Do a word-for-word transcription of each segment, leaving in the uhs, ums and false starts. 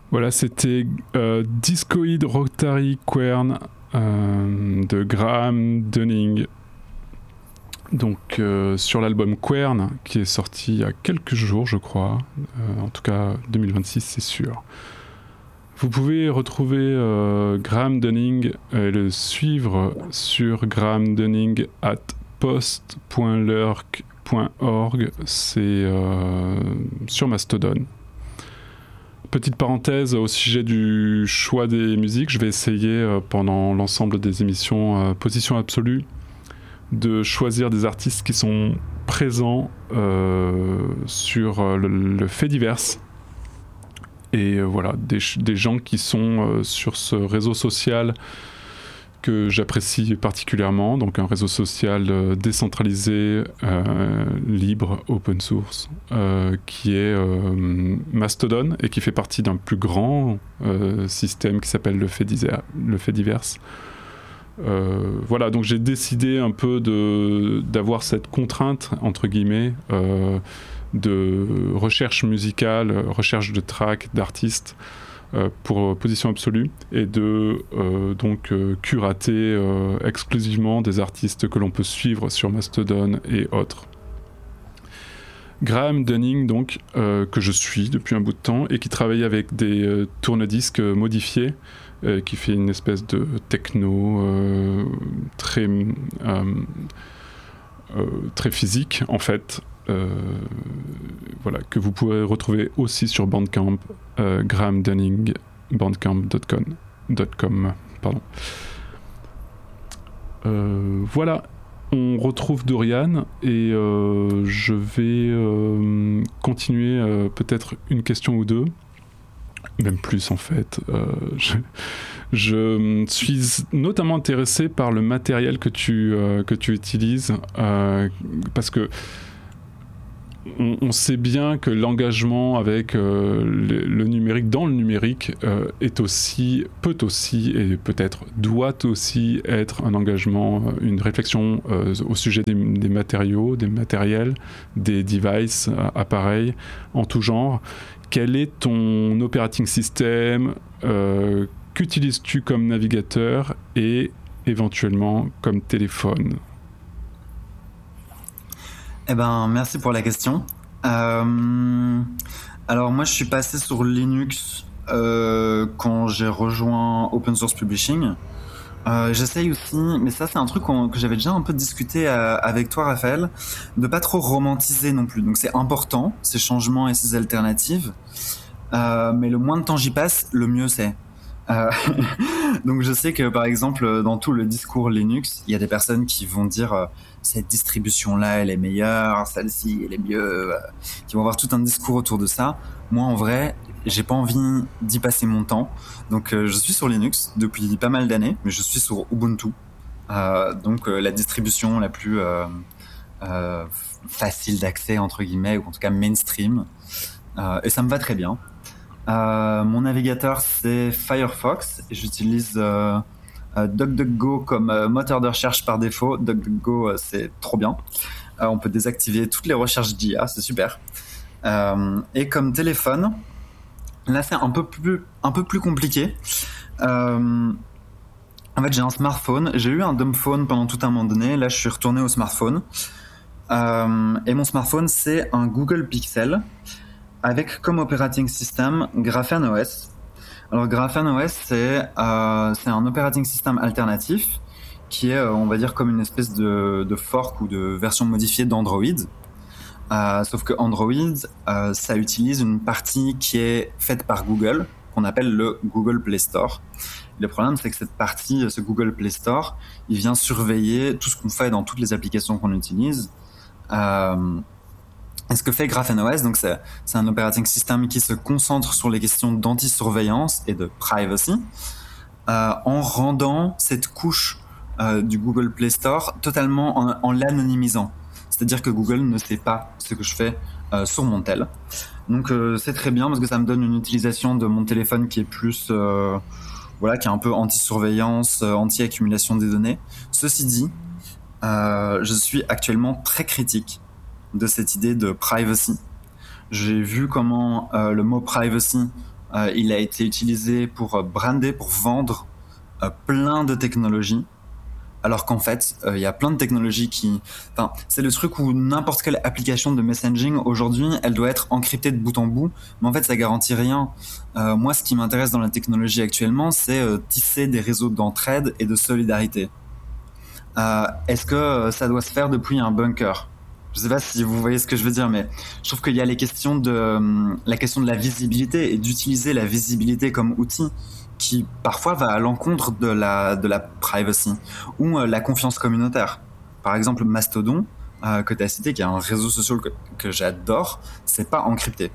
Voilà, c'était euh, Discoid Rotary Quern euh, de Graham Dunning. Donc euh, sur l'album Quern, qui est sorti il y a quelques jours, je crois. Euh, en tout cas, deux mille vingt-six, c'est sûr. Vous pouvez retrouver euh, Graham Dunning et le suivre sur graham dunning at post point lurk point org. C'est euh, sur Mastodon. Petite parenthèse au sujet du choix des musiques, je vais essayer euh, pendant l'ensemble des émissions euh, Position Absolue de choisir des artistes qui sont présents euh, sur euh, le, le fait divers et euh, voilà, des, des gens qui sont euh, sur ce réseau social que j'apprécie particulièrement, donc un réseau social euh, décentralisé, euh, libre, open source, euh, qui est euh, Mastodon et qui fait partie d'un plus grand euh, système qui s'appelle le fait divers. Le fait divers. Euh, voilà, donc j'ai décidé un peu de, d'avoir cette contrainte, entre guillemets, euh, de recherche musicale, recherche de tracks, d'artistes, Euh, pour Position Absolue et de euh, donc euh, curater euh, exclusivement des artistes que l'on peut suivre sur Mastodon et autres. Graham Dunning, donc, euh, que je suis depuis un bout de temps et qui travaille avec des euh, tourne-disques modifiés, euh, qui fait une espèce de techno euh, très, euh, euh, très physique en fait. Euh, voilà, que vous pourrez retrouver aussi sur Bandcamp, euh, Graham Dunning, bandcamp point com. Pardon. Euh, voilà, on retrouve Dorian et euh, je vais euh, continuer euh, peut-être une question ou deux, même plus en fait. Euh, je, je suis notamment intéressé par le matériel que tu, euh, que tu utilises euh, parce que On, on sait bien que l'engagement avec euh, le, le numérique, dans le numérique, euh, est aussi, peut aussi, et peut-être doit aussi être un engagement, une réflexion euh, au sujet des, des matériaux, des matériels, des devices, euh, appareils, en tout genre. Quel est ton operating system euh, qu'utilises-tu comme navigateur et éventuellement comme téléphone ? Eh ben, merci pour la question. Euh, alors moi, je suis passé sur Linux euh, quand j'ai rejoint Open Source Publishing. Euh, j'essaye aussi, mais ça c'est un truc qu'on, que j'avais déjà un peu discuté euh, avec toi, Raphaël, de pas trop romantiser non plus. Donc c'est important, ces changements et ces alternatives, euh, mais le moins de temps j'y passe, le mieux c'est. Euh, donc je sais que par exemple dans tout le discours Linux, il y a des personnes qui vont dire euh, cette distribution-là elle est meilleure, celle-ci elle est mieux, euh, qui vont avoir tout un discours autour de ça. Moi en vrai, j'ai pas envie d'y passer mon temps. Donc euh, je suis sur Linux depuis pas mal d'années, mais je suis sur Ubuntu. Euh, donc euh, la distribution la plus euh, euh, facile d'accès entre guillemets, ou en tout cas mainstream. Euh, et ça me va très bien. Euh, mon navigateur c'est Firefox et j'utilise euh, euh, DuckDuckGo comme euh, moteur de recherche par défaut. DuckDuckGo euh, c'est trop bien. Euh, on peut désactiver toutes les recherches d'I A, c'est super. Euh, et comme téléphone, là c'est un peu plus, un peu plus compliqué. Euh, en fait j'ai un smartphone, j'ai eu un dumb phone pendant tout un moment donné, là je suis retourné au smartphone. Euh, et mon smartphone c'est un Google Pixel avec comme operating system Graphene O S. Alors Graphene O S c'est, euh, c'est un operating system alternatif qui est, euh, on va dire, comme une espèce de, de fork ou de version modifiée d'Android. Euh, sauf que Android, euh, ça utilise une partie qui est faite par Google, qu'on appelle le Google Play Store. Le problème, c'est que cette partie, ce Google Play Store, il vient surveiller tout ce qu'on fait dans toutes les applications qu'on utilise. Euh, Et ce que fait Graphene O S, donc c'est, c'est un operating system qui se concentre sur les questions d'anti-surveillance et de privacy, euh, en rendant cette couche euh, du Google Play Store totalement en, en l'anonymisant. C'est-à-dire que Google ne sait pas ce que je fais euh, sur mon tel. Donc euh, c'est très bien parce que ça me donne une utilisation de mon téléphone qui est plus, euh, voilà, qui est un peu anti-surveillance, euh, anti-accumulation des données. Ceci dit, euh, je suis actuellement très critique de cette idée de privacy. J'ai vu comment euh, le mot privacy Euh, il a été utilisé pour euh, brander, pour vendre euh, plein de technologies. Alors qu'en fait, il euh, y a plein de technologies qui... Enfin, c'est le truc où n'importe quelle application de messaging, aujourd'hui, elle doit être encryptée de bout en bout. Mais en fait, ça garantit rien. Euh, moi, ce qui m'intéresse dans la technologie actuellement, c'est euh, tisser des réseaux d'entraide et de solidarité. Euh, est-ce que euh, ça doit se faire depuis un bunker ? Je sais pas si vous voyez ce que je veux dire, mais je trouve qu'il y a les questions de, euh, la question de la visibilité et d'utiliser la visibilité comme outil qui parfois va à l'encontre de la, de la privacy ou euh, la confiance communautaire. Par exemple, Mastodon, euh, que tu as cité, qui est un réseau social que, que j'adore, c'est pas encrypté.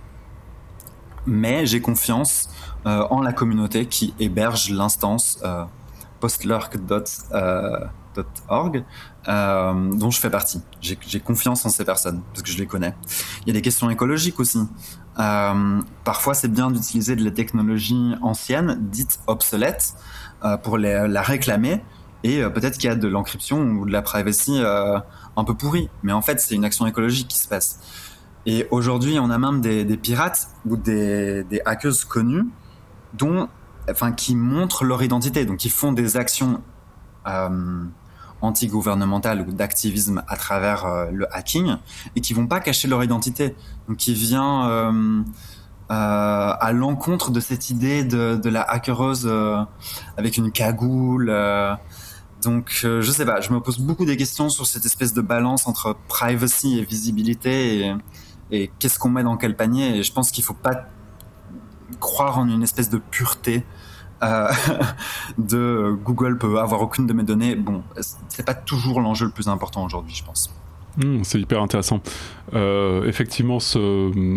Mais j'ai confiance euh, en la communauté qui héberge l'instance euh, postlurk dot org euh, dont je fais partie. J'ai, j'ai confiance en ces personnes parce que je les connais. Il y a des questions écologiques aussi. Euh, parfois, c'est bien d'utiliser de la technologie ancienne, dite obsolète, euh, pour les, la réclamer. Et euh, peut-être qu'il y a de l'encryption ou de la privacy euh, un peu pourrie. Mais en fait, c'est une action écologique qui se passe. Et aujourd'hui, on a même des, des pirates ou des, des hackers connus dont, enfin, qui montrent leur identité. Donc, ils font des actions euh, anti-gouvernementales ou d'activisme à travers euh, le hacking et qui vont pas cacher leur identité. Donc, qui vient euh, euh, à l'encontre de cette idée de, de la hackereuse euh, avec une cagoule. Euh, donc, euh, je sais pas, je me pose beaucoup des questions sur cette espèce de balance entre privacy et visibilité et, et qu'est-ce qu'on met dans quel panier. Et je pense qu'il faut pas croire en une espèce de pureté euh, de Google peut avoir aucune de mes données. Bon, c'est pas toujours l'enjeu le plus important aujourd'hui, je pense. Mmh, c'est hyper intéressant. Euh, effectivement, ce, euh,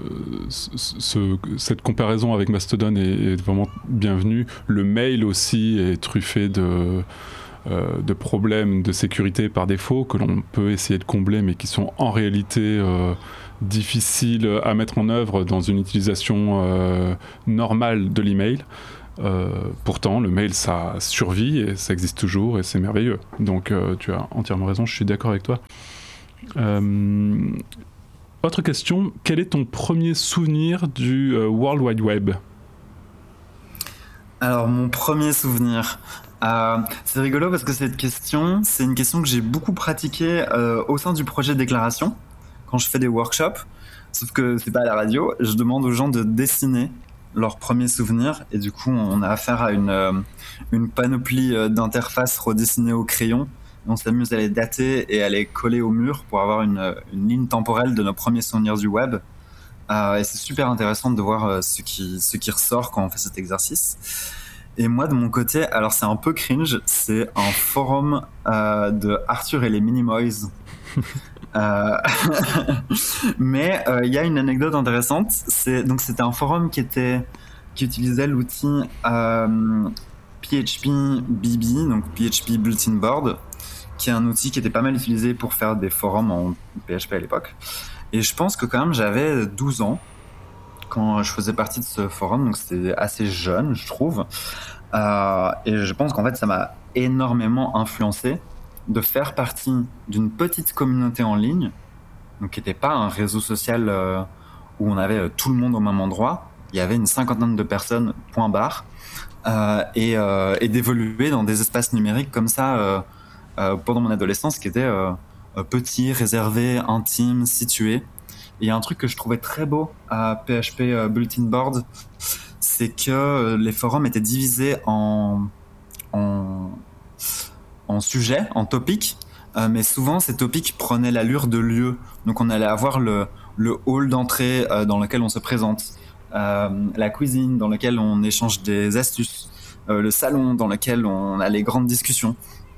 ce, cette comparaison avec Mastodon est, est vraiment bienvenue. Le mail aussi est truffé de, euh, de problèmes de sécurité par défaut que l'on peut essayer de combler, mais qui sont en réalité euh, difficiles à mettre en œuvre dans une utilisation euh, normale de l'email. Euh, pourtant, le mail, ça survit et ça existe toujours et c'est merveilleux. Donc, euh, tu as entièrement raison, je suis d'accord avec toi. Euh, autre question, quel est ton premier souvenir du euh, World Wide Web ? Alors, mon premier souvenir, euh, c'est rigolo parce que cette question, c'est une question que j'ai beaucoup pratiquée euh, au sein du projet Déclaration, quand je fais des workshops, sauf que c'est pas à la radio, je demande aux gens de dessiner leurs premiers souvenirs et du coup on a affaire à une, euh, une panoplie euh, d'interfaces redessinées au crayon. On s'amuse à les dater et à les coller au mur pour avoir une, une ligne temporelle de nos premiers souvenirs du web. Euh, et c'est super intéressant de voir euh, ce, qui, ce qui ressort quand on fait cet exercice. Et moi, de mon côté, alors c'est un peu cringe, c'est un forum euh, de Arthur et les Minimoys. euh... Mais il euh, y a une anecdote intéressante. C'est, donc c'était un forum qui, était, qui utilisait l'outil euh, P H P B B, donc P H P Bulletin Board, qui est un outil qui était pas mal utilisé pour faire des forums en P H P à l'époque. Et je pense que quand même j'avais douze ans quand je faisais partie de ce forum, donc c'était assez jeune, je trouve. Euh, et je pense qu'en fait ça m'a énormément influencé de faire partie d'une petite communauté en ligne, donc qui n'était pas un réseau social euh, où on avait euh, tout le monde au même endroit. Il y avait une cinquantaine de personnes, point barre, euh, et, euh, et d'évoluer dans des espaces numériques comme ça euh, euh, pendant mon adolescence, qui étaient euh, petits, réservés, intimes, situés. Et il y a un truc que je trouvais très beau à P H P euh, Bulletin Board, c'est que euh, les forums étaient divisés en, en, en sujets, en topics, euh, mais souvent ces topics prenaient l'allure de lieux. Donc on allait avoir le, le hall d'entrée euh, dans lequel on se présente, euh, la cuisine dans laquelle on échange des astuces, euh, le salon dans lequel on a les grandes discussions.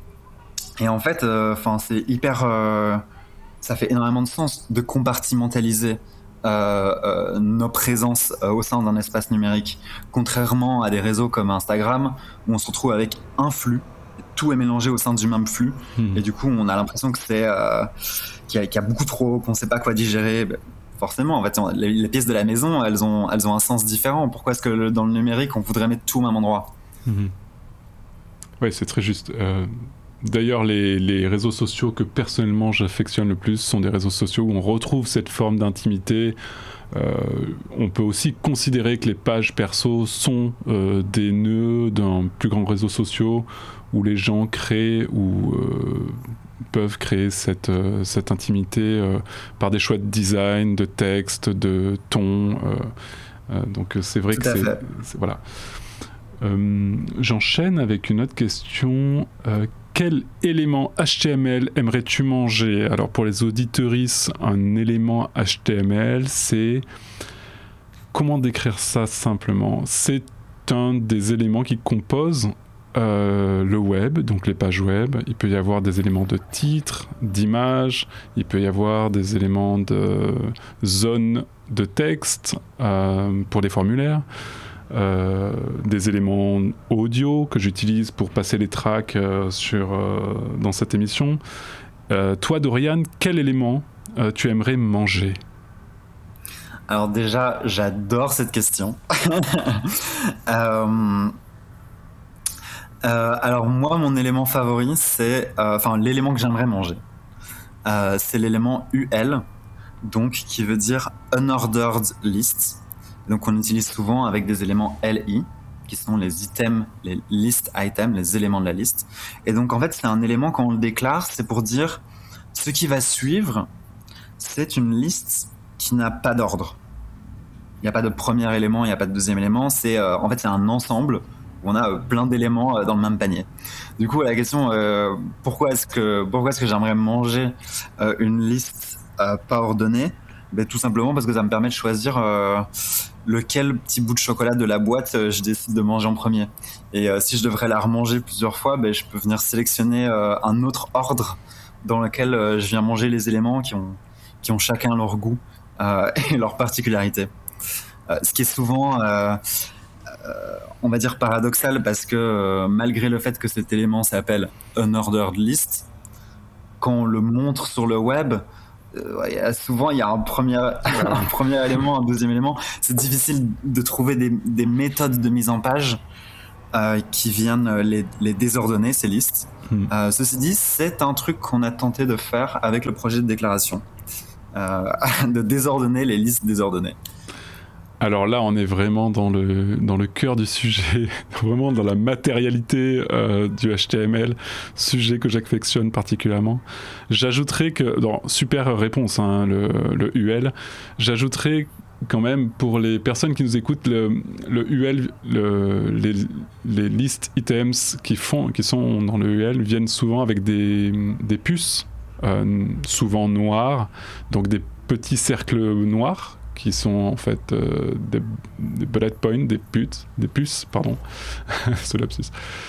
Et en fait, enfin, euh, c'est hyper, euh, ça fait énormément de sens de compartimentaliser euh, euh, nos présences euh, au sein d'un espace numérique, contrairement à des réseaux comme Instagram où on se retrouve avec un flux, tout est mélangé au sein du même flux, mmh. Et du coup, on a l'impression que c'est euh, qu'il y a, qu'il y a beaucoup trop, qu'on ne sait pas quoi digérer. Ben, forcément, en fait, les, les pièces de la maison, elles ont, elles ont un sens différent. Pourquoi est-ce que le, dans le numérique, on voudrait mettre tout au même endroit ? mmh. Oui, c'est très juste. Euh... d'ailleurs, les, les réseaux sociaux que personnellement j'affectionne le plus sont des réseaux sociaux où on retrouve cette forme d'intimité. Euh, on peut aussi considérer que les pages perso sont euh, des nœuds d'un plus grand réseau social où les gens créent ou euh, peuvent créer cette, euh, cette intimité euh, par des choix de design, de texte, de ton. Euh, euh, donc c'est vrai Tout que à c'est, fait. c'est voilà. Euh, j'enchaîne avec une autre question. Euh, quel élément H T M L aimerais-tu manger ? Alors pour les auditeuristes, un élément H T M L, c'est... Comment décrire ça simplement ? C'est un des éléments qui composent euh, le web, donc les pages web. Il peut y avoir des éléments de titre, d'image, il peut y avoir des éléments de zone de texte euh, pour des formulaires. Euh, des éléments audio que j'utilise pour passer les tracks euh, sur, euh, dans cette émission. Euh, toi, Dorian, quel élément euh, tu aimerais manger ? Alors déjà, j'adore cette question. euh, euh, alors moi, mon élément favori, c'est... Enfin, euh, l'élément que j'aimerais manger. Euh, c'est l'élément U L, donc qui veut dire Unordered List. Donc on utilise souvent avec des éléments L I, qui sont les items, les list items, les éléments de la liste. Et donc en fait c'est un élément, quand on le déclare, c'est pour dire ce qui va suivre, c'est une liste qui n'a pas d'ordre. Il n'y a pas de premier élément, il n'y a pas de deuxième élément, c'est, euh, en fait c'est un ensemble où on a euh, plein d'éléments euh, dans le même panier. Du coup la question, euh, pourquoi, est-ce que, pourquoi est-ce que j'aimerais manger euh, une liste euh, pas ordonnée ? Ben, tout simplement parce que ça me permet de choisir euh, lequel petit bout de chocolat de la boîte euh, je décide de manger en premier. Et euh, si je devrais la remanger plusieurs fois, ben, je peux venir sélectionner euh, un autre ordre dans lequel euh, je viens manger les éléments qui ont, qui ont chacun leur goût euh, et leur particularité. Euh, ce qui est souvent, euh, euh, on va dire, paradoxal parce que euh, malgré le fait que cet élément s'appelle Unordered List, quand on le montre sur le web, Euh, souvent il y a un premier, un premier élément, un deuxième élément. C'est difficile de trouver des, des méthodes de mise en page euh, qui viennent les, les désordonner, ces listes. Mmh. Euh, ceci dit, c'est un truc qu'on a tenté de faire avec le projet de déclaration, euh, de désordonner les listes désordonnées. Alors là, on est vraiment dans le, dans le cœur du sujet, vraiment dans la matérialité euh, du H T M L, sujet que j'affectionne particulièrement. J'ajouterais que, non, super réponse, hein, le, le U L, j'ajouterais quand même pour les personnes qui nous écoutent, le, le U L, le, les, les list items qui, font, qui sont dans le U L viennent souvent avec des, des puces, euh, souvent noires, donc des petits cercles noirs, qui sont en fait euh, des, des bullet points, des puces, des puces, pardon, ce lapsus.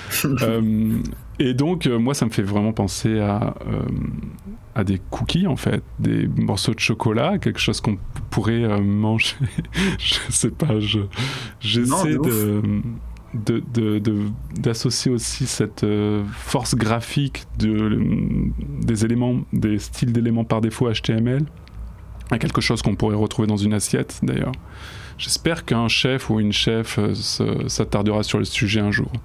euh, et donc, euh, moi, ça me fait vraiment penser à, euh, à des cookies, en fait, des morceaux de chocolat, quelque chose qu'on p- pourrait euh, manger. Je sais pas, je, j'essaie non, de, de, de, de, d'associer aussi cette euh, force graphique de, des éléments, des styles d'éléments par défaut H T M L, à quelque chose qu'on pourrait retrouver dans une assiette d'ailleurs. J'espère qu'un chef ou une chef euh, se, s'attardera sur le sujet un jour.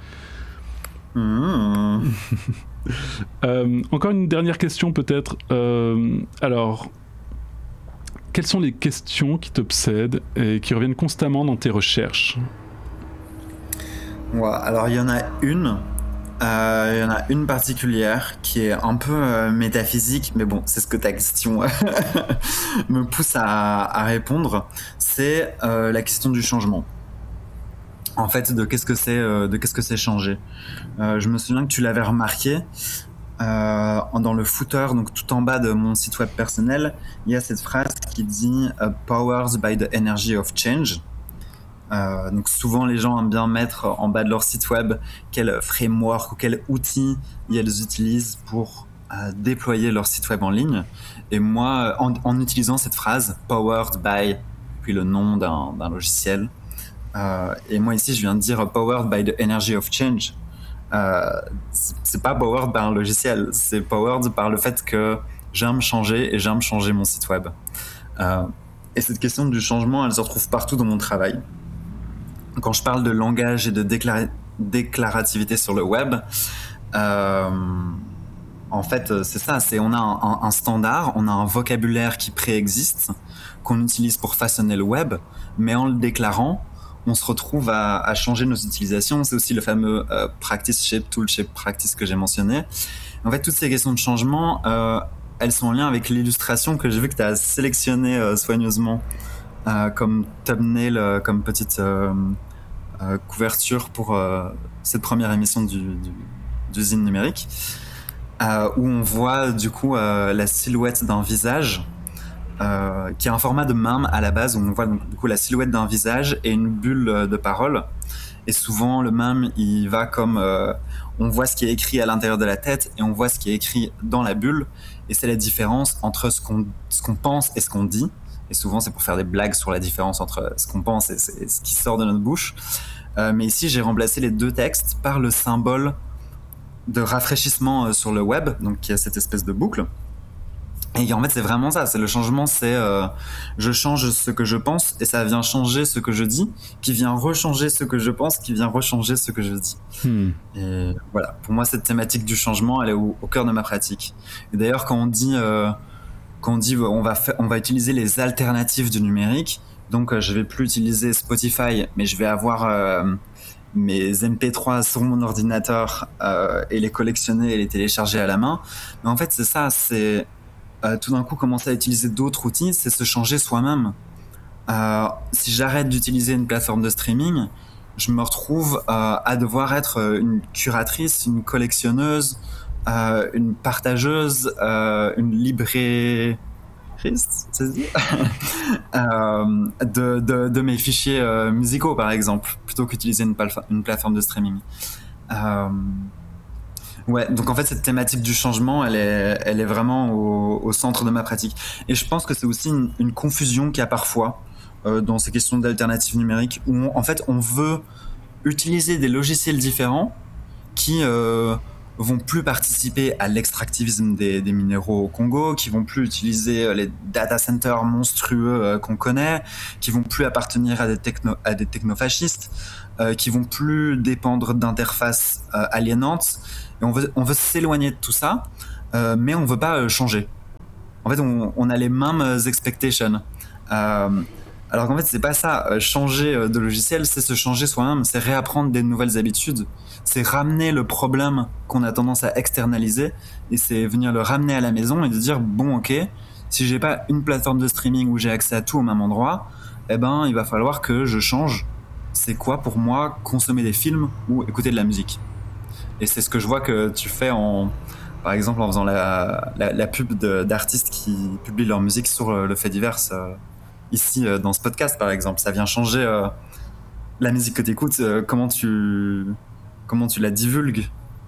Mmh. euh, encore une dernière question peut-être. Euh, alors, quelles sont les questions qui t'obsèdent et qui reviennent constamment dans tes recherches ? Ouais, alors il y en a une. Il euh, y en a une particulière qui est un peu euh, métaphysique, mais bon, c'est ce que ta question me pousse à, à répondre. C'est euh, la question du changement. En fait, de qu'est-ce que c'est, euh, de qu'est-ce que c'est changer. Euh, je me souviens que tu l'avais remarqué euh, dans le footer, donc tout en bas de mon site web personnel, il y a cette phrase qui dit uh, « Powered by the energy of change ». Euh, donc souvent les gens aiment bien mettre en bas de leur site web quel framework ou quel outil ils utilisent pour euh, déployer leur site web en ligne. Et moi, en, en utilisant cette phrase « powered by », puis le nom d'un, d'un logiciel, euh, et moi ici je viens de dire « powered by the energy of change ». Euh, c'est pas powered par un logiciel, c'est powered par le fait que j'aime changer et j'aime changer mon site web. Euh, et cette question du changement, elle se retrouve partout dans mon travail. Quand je parle de langage et de déclara- déclarativité sur le web, Euh, en fait, c'est ça, c'est on a un, un, un standard, on a un vocabulaire qui préexiste, qu'on utilise pour façonner le web, mais en le déclarant, on se retrouve à, à changer nos utilisations. C'est aussi le fameux euh, practice shape, tool shape practice que j'ai mentionné. En fait, toutes ces questions de changement, euh, elles sont en lien avec l'illustration que j'ai vu que tu as sélectionnée euh, soigneusement euh, comme thumbnail, euh, comme petite euh, euh, couverture pour euh, cette première émission du, du, d'usine numérique, euh, où on voit du coup euh, la silhouette d'un visage. Euh, qui est un format de mime à la base où on voit donc, du coup la silhouette d'un visage et une bulle de parole, et souvent le mime il va comme euh, on voit ce qui est écrit à l'intérieur de la tête et on voit ce qui est écrit dans la bulle, et c'est la différence entre ce qu'on, ce qu'on pense et ce qu'on dit, et souvent c'est pour faire des blagues sur la différence entre ce qu'on pense et, et ce qui sort de notre bouche, euh, mais ici j'ai remplacé les deux textes par le symbole de rafraîchissement sur le web, donc qui a cette espèce de boucle. Et en fait, c'est vraiment ça. C'est le changement, c'est euh, je change ce que je pense et ça vient changer ce que je dis, qui vient rechanger ce que je pense, qui vient rechanger ce que je dis. Hmm. Et voilà. Pour moi, cette thématique du changement, elle est au, au cœur de ma pratique. Et d'ailleurs, quand on dit, euh, quand on dit, on va faire, on va utiliser les alternatives du numérique. Donc, euh, je vais plus utiliser Spotify, mais je vais avoir euh, mes M P trois sur mon ordinateur euh, et les collectionner et les télécharger à la main. Mais en fait, c'est ça. C'est Euh, tout d'un coup commencer à utiliser d'autres outils, c'est se changer soi-même. Euh, si j'arrête d'utiliser une plateforme de streaming, je me retrouve euh, à devoir être une curatrice, une collectionneuse, euh, une partageuse, euh, une libraire, c'est dit euh, de, de, de mes fichiers euh, musicaux par exemple, plutôt qu'utiliser une, palfa- une plateforme de streaming. Euh, Ouais, donc en fait cette thématique du changement, elle est, elle est vraiment au, au centre de ma pratique. Et je pense que c'est aussi une, une confusion qu'il y a parfois euh, dans ces questions d'alternatives numériques, où on, en fait on veut utiliser des logiciels différents qui euh, vont plus participer à l'extractivisme des, des minéraux au Congo, qui vont plus utiliser les data centers monstrueux euh, qu'on connaît, qui vont plus appartenir à des, techno, à des technofascistes, euh, qui vont plus dépendre d'interfaces euh, aliénantes. Et on veut, on veut s'éloigner de tout ça, euh, mais on veut pas euh, changer. En fait, on, on a les mêmes expectations. Euh, alors qu'en fait, c'est pas ça. Euh, changer de logiciel, c'est se changer soi-même, c'est réapprendre des nouvelles habitudes, c'est ramener le problème qu'on a tendance à externaliser, et c'est venir le ramener à la maison et de dire bon, ok, si j'ai pas une plateforme de streaming où j'ai accès à tout au même endroit, eh ben, il va falloir que je change. C'est quoi pour moi consommer des films ou écouter de la musique? Et c'est ce que je vois que tu fais en, par exemple, en faisant la, la, la pub de, d'artistes qui publient leur musique sur le, le fait divers. Euh, ici, euh, dans ce podcast, par exemple, ça vient changer euh, la musique que tu écoutes. Euh, comment tu, comment tu la divulgues?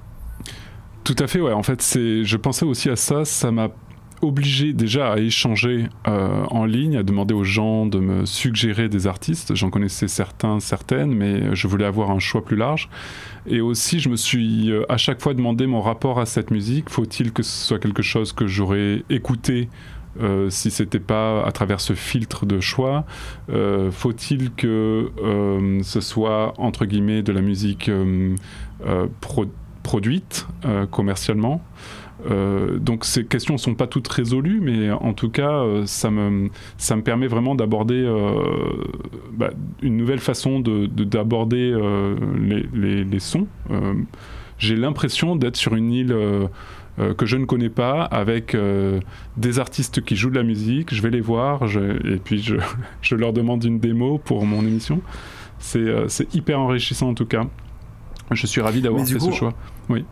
Tout à fait, ouais. En fait, c'est, je pensais aussi à ça. Ça m'a obligé déjà à échanger euh, en ligne, à demander aux gens de me suggérer des artistes. J'en connaissais certains, certaines, mais je voulais avoir un choix plus large. Et aussi, je me suis euh, à chaque fois demandé mon rapport à cette musique. Faut-il que ce soit quelque chose que j'aurais écouté euh, si c'était pas à travers ce filtre de choix? euh, Faut-il que euh, ce soit, entre guillemets, de la musique euh, euh, pro- produite euh, commercialement? Euh, donc ces questions ne sont pas toutes résolues, mais en tout cas euh, ça, me, ça me permet vraiment d'aborder euh, bah, une nouvelle façon de, de, d'aborder euh, les, les, les sons. Euh, j'ai l'impression d'être sur une île euh, euh, que je ne connais pas, avec euh, des artistes qui jouent de la musique. Je vais les voir je, et puis je, je leur demande une démo pour mon émission. C'est, euh, c'est hyper enrichissant en tout cas. Je suis ravi d'avoir fait coup... ce choix. Oui.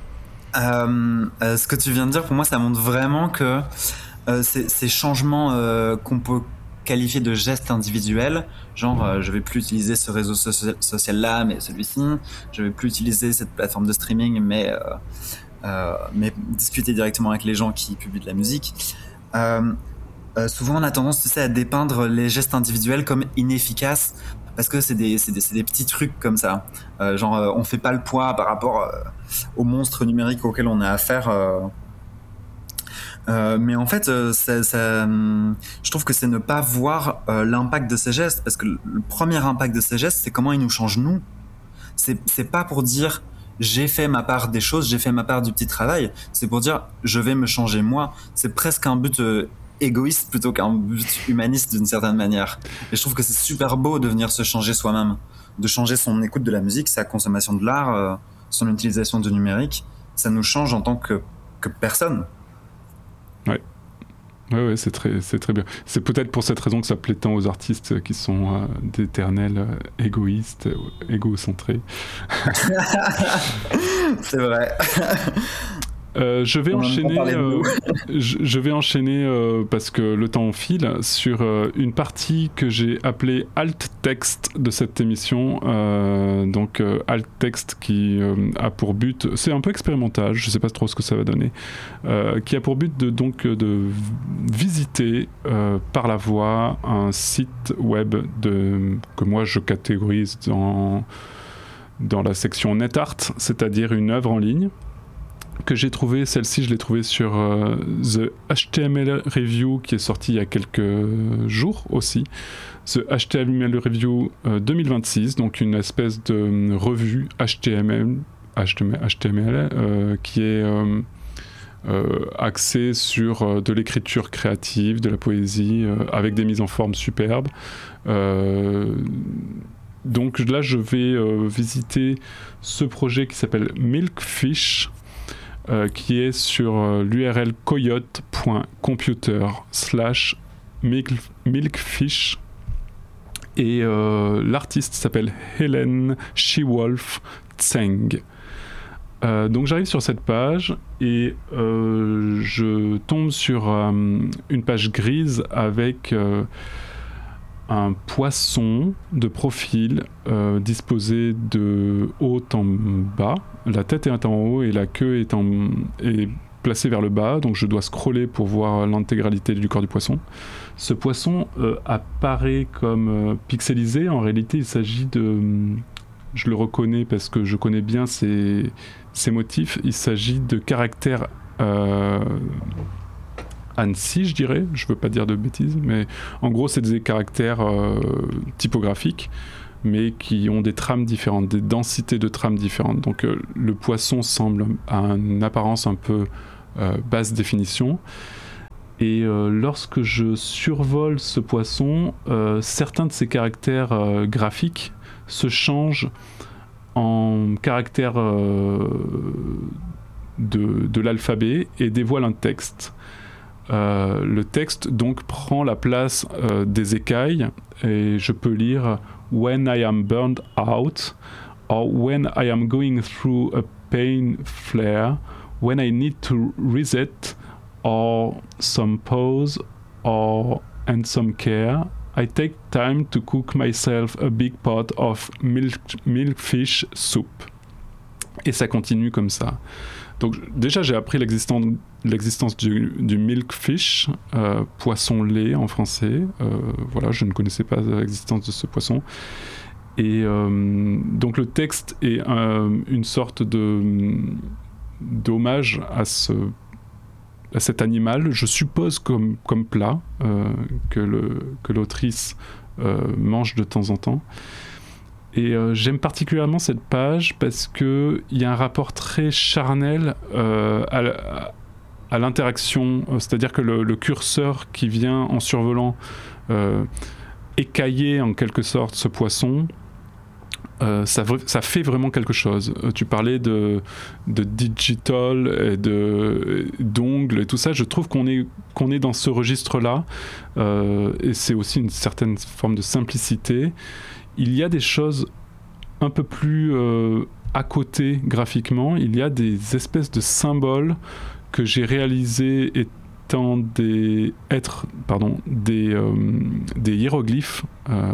Euh, euh, ce que tu viens de dire, pour moi, ça montre vraiment que euh, ces, ces changements euh, qu'on peut qualifier de gestes individuels, genre euh, je vais plus utiliser ce réseau so- social-là, mais celui-ci, je vais plus utiliser cette plateforme de streaming, mais, euh, euh, mais discuter directement avec les gens qui publient de la musique. Euh, euh, souvent, on a tendance, tu sais, à dépeindre les gestes individuels comme inefficaces, parce que c'est des, c'est des, c'est des petits trucs comme ça. Euh, genre, euh, on fait pas le poids par rapport euh, aux monstres numériques auxquels on a affaire. Euh, euh, mais en fait, euh, ça, ça, je trouve que c'est ne pas voir euh, l'impact de ces gestes, parce que le premier impact de ces gestes, c'est comment ils nous changent nous. C'est, c'est pas pour dire j'ai fait ma part des choses, j'ai fait ma part du petit travail. C'est pour dire, je vais me changer moi. C'est presque un but euh, égoïste plutôt qu'un but humaniste d'une certaine manière. Et je trouve que c'est super beau de venir se changer soi-même, de changer son écoute de la musique, sa consommation de l'art, euh, son utilisation du numérique. Ça nous change en tant que, que personne. Ouais. Ouais, ouais, c'est très, c'est très bien. C'est peut-être pour cette raison que ça plaît tant aux artistes qui sont euh, d'éternels euh, égoïstes, euh, égocentrés. C'est vrai. Euh, je vais On enchaîner, euh, nous. je, je vais enchaîner euh, parce que le temps file sur euh, une partie que j'ai appelée alt texte de cette émission. Euh, donc euh, alt texte qui euh, a pour but, c'est un peu expérimental, je sais pas trop ce que ça va donner, euh, qui a pour but de donc de visiter euh, par la voix un site web de que moi je catégorise dans dans la section NetArt, c'est-à-dire une œuvre en ligne. Que j'ai trouvé, celle-ci je l'ai trouvée sur euh, The H T M L Review qui est sorti il y a quelques jours aussi. The H T M L Review euh, deux mille vingt-six, donc une espèce de euh, revue H T M L, H T M L, H T M L euh, qui est euh, euh, axée sur euh, de l'écriture créative, de la poésie, euh, avec des mises en forme superbes. Euh, donc là je vais euh, visiter ce projet qui s'appelle Milkfish. Euh, qui est sur euh, l'U R L coyote.computer slash milkfish et euh, l'artiste s'appelle Helen Shewolf Tseng. Euh, donc j'arrive sur cette page et euh, je tombe sur euh, une page grise avec euh, un poisson de profil euh, disposé de haut en bas. La tête est en haut et la queue est, en, est placée vers le bas, donc je dois scroller pour voir l'intégralité du corps du poisson. Ce poisson euh, apparaît comme euh, pixelisé. En réalité, il s'agit de... Je le reconnais parce que je connais bien ces, ces motifs. Il s'agit de caractères... Euh, ANSI, je dirais, je veux pas dire de bêtises, mais en gros c'est des caractères euh, typographiques, mais qui ont des trames différentes, des densités de trames différentes. Donc euh, le poisson semble à une apparence un peu euh, basse définition. Et euh, lorsque je survole ce poisson, euh, certains de ces caractères euh, graphiques se changent en caractères euh, de, de l'alphabet et dévoilent un texte. Euh, le texte donc prend la place euh, des écailles et je peux lire When I am burned out or When I am going through a pain flare, When I need to reset or some pause or and some care, I take time to cook myself a big pot of milk, milkfish soup. Et ça continue comme ça. Donc déjà j'ai appris l'existence, l'existence du, du milkfish, euh, poisson lait en français. Euh, voilà, je ne connaissais pas l'existence de ce poisson. Et euh, donc le texte est euh, une sorte de d'hommage à ce à cet animal, je suppose comme comme plat euh, que le que l'autrice euh, mange de temps en temps. Et euh, j'aime particulièrement cette page parce qu'il y a un rapport très charnel euh, à, à l'interaction, c'est-à-dire que le, le curseur qui vient en survolant euh, écailler en quelque sorte ce poisson, euh, ça, ça fait vraiment quelque chose. Tu parlais de, de digital et de, d'ongles et tout ça, je trouve qu'on est, qu'on est dans ce registre-là, euh, et c'est aussi une certaine forme de simplicité. Il y a des choses un peu plus euh, à côté graphiquement. Il y a des espèces de symboles que j'ai réalisés étant des, être, pardon, des, euh, des hiéroglyphes, euh,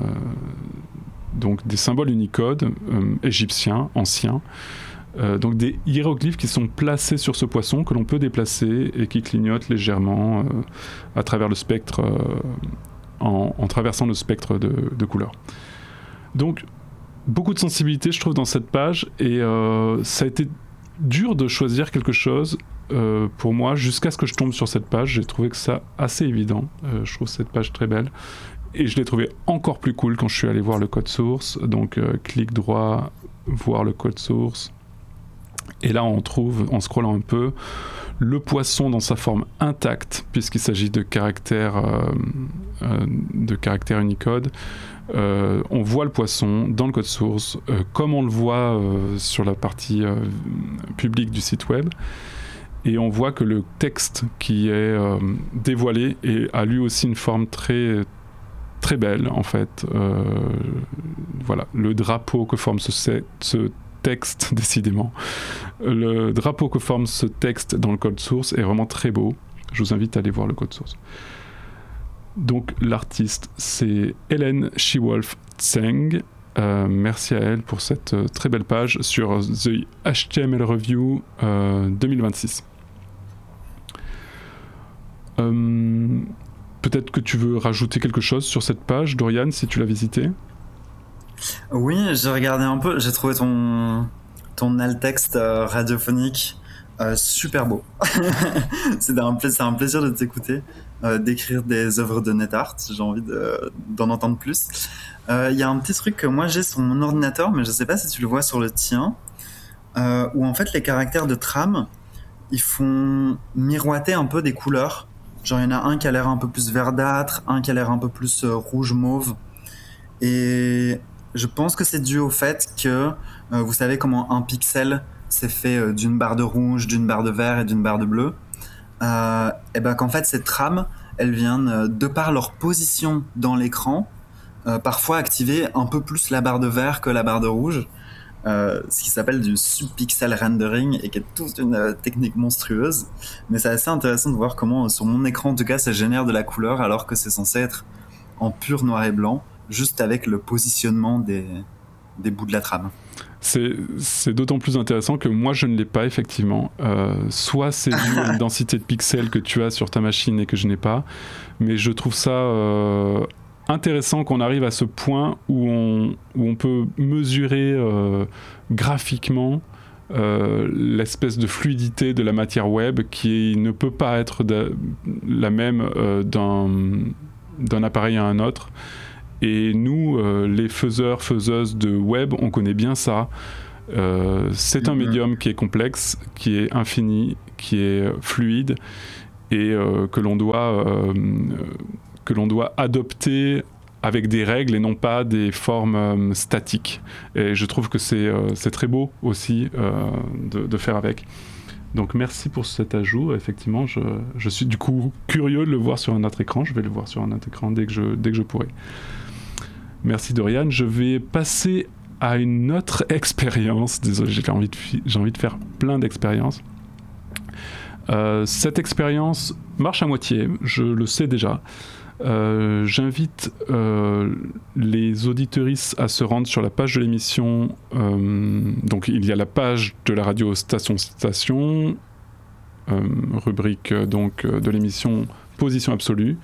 donc des symboles Unicode euh, égyptiens, anciens. Euh, donc des hiéroglyphes qui sont placés sur ce poisson que l'on peut déplacer et qui clignotent légèrement euh, à travers le spectre, euh, en, en traversant le spectre de, de couleurs. Donc, beaucoup de sensibilité, je trouve, dans cette page, et euh, ça a été dur de choisir quelque chose euh, pour moi, jusqu'à ce que je tombe sur cette page. J'ai trouvé que ça assez évident. Euh, je trouve cette page très belle, et je l'ai trouvé encore plus cool quand je suis allé voir le code source. Donc, euh, clic droit, voir le code source. Et là, on trouve, en scrollant un peu, le poisson dans sa forme intacte, puisqu'il s'agit de caractères, euh, euh, de caractères Unicode. Euh, on voit le poisson dans le code source, euh, comme on le voit euh, sur la partie euh, publique du site web. Et on voit que le texte qui est euh, dévoilé et a lui aussi une forme très, très belle, en fait. Euh, voilà, le drapeau que forme ce, ce texte, décidément. Le drapeau que forme ce texte dans le code source est vraiment très beau. Je vous invite à aller voir le code source. Donc l'artiste, c'est Hélène Shewolf Tseng. Euh, merci à elle pour cette euh, très belle page sur The H T M L Review euh, deux mille vingt-six. Euh, peut-être que tu veux rajouter quelque chose sur cette page, Dorian, si tu l'as visitée. Oui, j'ai regardé un peu, j'ai trouvé ton, ton alt-texte euh, radiophonique euh, super beau. c'est, un pla- c'est un plaisir de t'écouter, euh, d'écrire des œuvres de NetArt, j'ai envie de, d'en entendre plus. Il euh, y a un petit truc que moi j'ai sur mon ordinateur, mais je sais pas si tu le vois sur le tien, euh, où en fait les caractères de trame, ils font miroiter un peu des couleurs. Genre il y en a un qui a l'air un peu plus verdâtre, un qui a l'air un peu plus euh, rouge-mauve. Et je pense que c'est dû au fait que euh, vous savez comment un pixel c'est fait euh, d'une barre de rouge, d'une barre de vert et d'une barre de bleu. Euh, et ben qu'en fait ces trames, elles viennent euh, de par leur position dans l'écran, euh, parfois activer un peu plus la barre de vert que la barre de rouge. Euh, ce qui s'appelle du subpixel rendering et qui est toute une euh, technique monstrueuse, mais c'est assez intéressant de voir comment sur mon écran en tout cas ça génère de la couleur alors que c'est censé être en pur noir et blanc, juste avec le positionnement des, des bouts de la trame. C'est, c'est d'autant plus intéressant que moi je ne l'ai pas effectivement. Euh, soit c'est dû à une densité de pixels que tu as sur ta machine et que je n'ai pas, mais je trouve ça euh, intéressant qu'on arrive à ce point où on, où on peut mesurer euh, graphiquement euh, l'espèce de fluidité de la matière web qui ne peut pas être de, la même euh, d'un, d'un appareil à un autre. Et nous, euh, les faiseurs, faiseuses de web, on connaît bien ça. Euh, c'est un médium qui est complexe, qui est infini, qui est fluide et euh, que l'on doit, euh, que l'on doit adopter avec des règles et non pas des formes euh, statiques. Et je trouve que c'est, euh, c'est très beau aussi euh, de, de faire avec. Donc merci pour cet ajout. Effectivement, je, je suis du coup curieux de le voir sur un autre écran. Je vais le voir sur un autre écran dès que je, dès que je pourrai. Merci Dorian. Je vais passer à une autre expérience. Désolé, j'ai envie de, j'ai envie de faire plein d'expériences. Euh, cette expérience marche à moitié, je le sais déjà. Euh, j'invite euh, les auditeuristes à se rendre sur la page de l'émission. Euh, donc il y a la page de la radio Station Station, euh, rubrique donc de l'émission Position Absolue.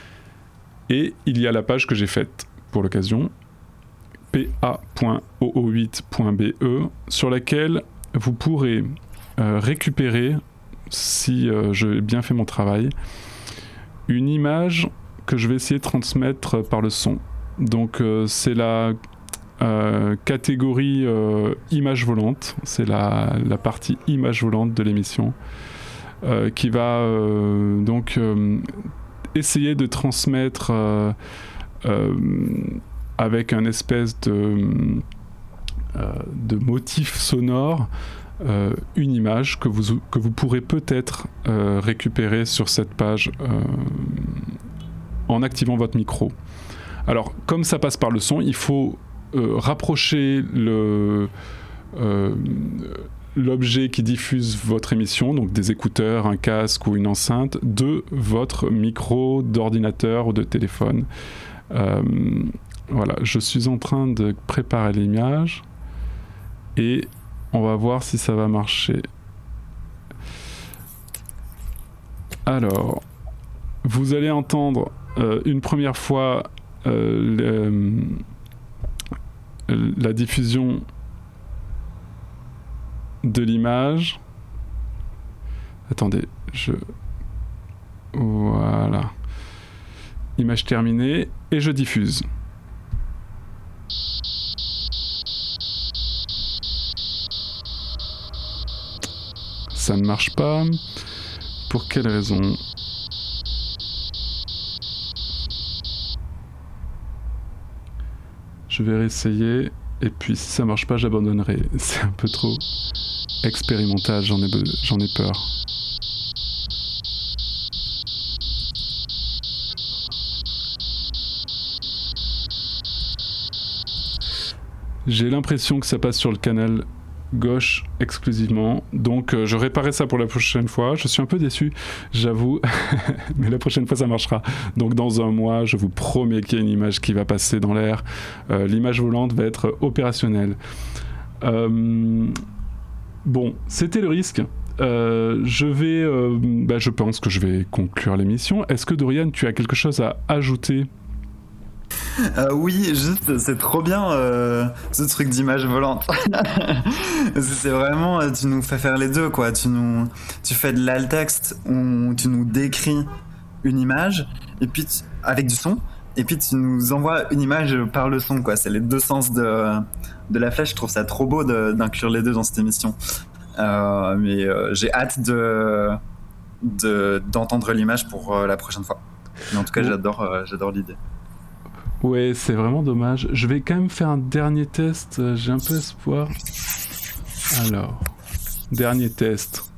Et il y a la page que j'ai faite pour l'occasion, p a point o o huit point b e, sur laquelle vous pourrez euh, récupérer, si euh, j'ai bien fait mon travail, une image que je vais essayer de transmettre par le son. Donc euh, c'est la euh, catégorie euh, image volante, c'est la, la partie image volante de l'émission, euh, qui va euh, donc euh, essayer de transmettre euh, Euh, avec un espèce de, euh, de motif sonore, euh, une image que vous, que vous pourrez peut-être euh, récupérer sur cette page euh, en activant votre micro. Alors, comme ça passe par le son, il faut euh, rapprocher le, euh, l'objet qui diffuse votre émission, donc des écouteurs, un casque ou une enceinte, de votre micro d'ordinateur ou de téléphone. Euh, voilà, je suis en train de préparer l'image et on va voir si ça va marcher. Alors, vous allez entendre euh, une première fois euh, le, la diffusion de l'image. Attendez, je... Voilà. Image terminée, et je diffuse. ça ne marche pas. Pour quelle raison ? Je vais réessayer, et puis si ça marche pas, j'abandonnerai. C'est un peu trop expérimental, j'en ai, be- j'en ai peur. J'ai l'impression que ça passe sur le canal gauche exclusivement, donc euh, je réparerai ça pour la prochaine fois. Je suis un peu déçu, j'avoue, mais la prochaine fois ça marchera. Donc dans un mois, je vous promets qu'il y a une image qui va passer dans l'air. Euh, l'image volante va être opérationnelle. Euh, bon, c'était le risque. Euh, je vais, euh, bah, je pense que je vais conclure l'émission. Est-ce que Dorian, tu as quelque chose à ajouter ? Euh, oui, juste, c'est trop bien euh, ce truc d'image volante. C'est vraiment, tu nous fais faire les deux, quoi. Tu nous, tu fais de l'alt texte où tu nous décris une image et puis tu- avec du son, et puis tu nous envoies une image par le son, quoi. C'est les deux sens de de la flèche. Je trouve ça trop beau de, d'inclure les deux dans cette émission. Euh, mais euh, j'ai hâte de, de d'entendre l'image pour euh, la prochaine fois. Mais en tout cas, j'adore, euh, j'adore l'idée. Ouais, c'est vraiment dommage. Je vais quand même faire un dernier test. J'ai un peu espoir. Alors, dernier test.